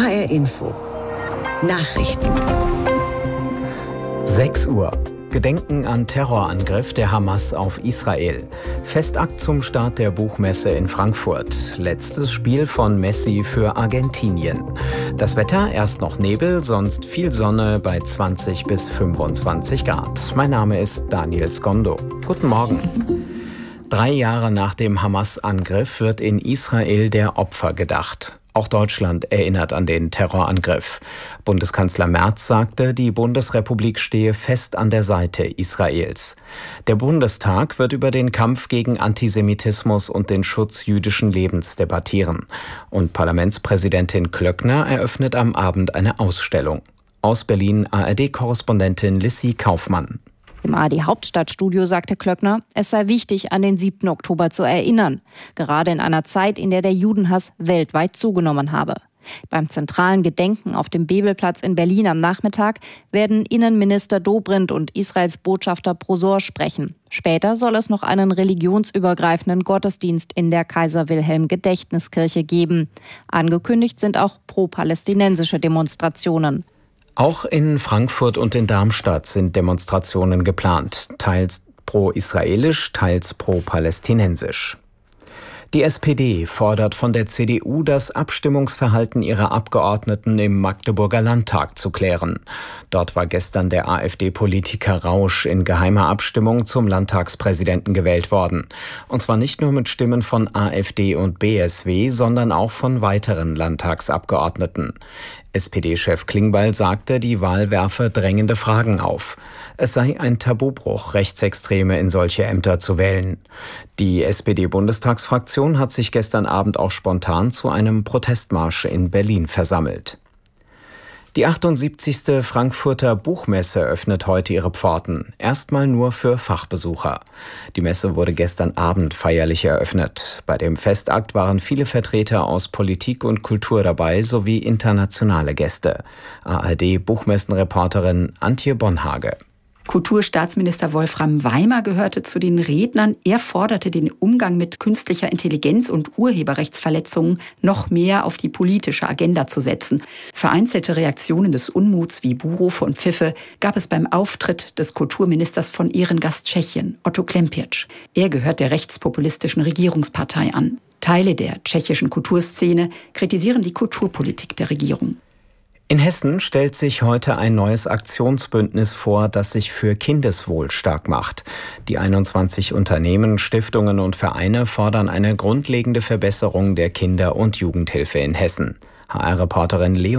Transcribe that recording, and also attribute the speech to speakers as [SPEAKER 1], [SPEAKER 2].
[SPEAKER 1] HR Info. Nachrichten.
[SPEAKER 2] 6 Uhr. Gedenken an Terrorangriff der Hamas auf Israel. Festakt zum Start der Buchmesse in Frankfurt. Letztes Spiel von Messi für Argentinien. Das Wetter, erst noch Nebel, sonst viel Sonne bei 20 bis 25 Grad. Mein Name ist Daniel Skondo. Guten Morgen. 3 Jahre nach dem Hamas-Angriff wird in Israel der Opfer gedacht. Auch Deutschland erinnert an den Terrorangriff. Bundeskanzler Merz sagte, die Bundesrepublik stehe fest an der Seite Israels. Der Bundestag wird über den Kampf gegen Antisemitismus und den Schutz jüdischen Lebens debattieren. Und Parlamentspräsidentin Klöckner eröffnet am Abend eine Ausstellung. Aus Berlin ARD-Korrespondentin Lissy Kaufmann.
[SPEAKER 3] Im ARD-Hauptstadtstudio sagte Klöckner, es sei wichtig, an den 7. Oktober zu erinnern. Gerade in einer Zeit, in der der Judenhass weltweit zugenommen habe. Beim zentralen Gedenken auf dem Bebelplatz in Berlin am Nachmittag werden Innenminister Dobrindt und Israels Botschafter Prosor sprechen. Später soll es noch einen religionsübergreifenden Gottesdienst in der Kaiser-Wilhelm-Gedächtniskirche geben. Angekündigt sind auch pro-palästinensische Demonstrationen.
[SPEAKER 2] Auch in Frankfurt und in Darmstadt sind Demonstrationen geplant, teils pro-israelisch, teils pro-palästinensisch. Die SPD fordert von der CDU, das Abstimmungsverhalten ihrer Abgeordneten im Magdeburger Landtag zu klären. Dort war gestern der AfD-Politiker Rausch in geheimer Abstimmung zum Landtagspräsidenten gewählt worden. Und zwar nicht nur mit Stimmen von AfD und BSW, sondern auch von weiteren Landtagsabgeordneten. SPD-Chef Klingbeil sagte, die Wahl werfe drängende Fragen auf. Es sei ein Tabubruch, Rechtsextreme in solche Ämter zu wählen. Die SPD-Bundestagsfraktion hat sich gestern Abend auch spontan zu einem Protestmarsch in Berlin versammelt. Die 78. Frankfurter Buchmesse öffnet heute ihre Pforten. Erstmal nur für Fachbesucher. Die Messe wurde gestern Abend feierlich eröffnet. Bei dem Festakt waren viele Vertreter aus Politik und Kultur dabei, sowie internationale Gäste. ARD-Buchmessenreporterin Antje Bonhage.
[SPEAKER 4] Kulturstaatsminister Wolfram Weimer gehörte zu den Rednern. Er forderte den Umgang mit künstlicher Intelligenz und Urheberrechtsverletzungen noch mehr auf die politische Agenda zu setzen. Vereinzelte Reaktionen des Unmuts wie Buhrufe und Pfiffe gab es beim Auftritt des Kulturministers von Ehrengast Tschechien, Otto Klempiertsch. Er gehört der rechtspopulistischen Regierungspartei an. Teile der tschechischen Kulturszene kritisieren die Kulturpolitik der Regierung.
[SPEAKER 2] In Hessen stellt sich heute ein neues Aktionsbündnis vor, das sich für Kindeswohl stark macht. Die 21 Unternehmen, Stiftungen und Vereine fordern eine grundlegende Verbesserung der Kinder- und Jugendhilfe in Hessen. HR-Reporterin Leo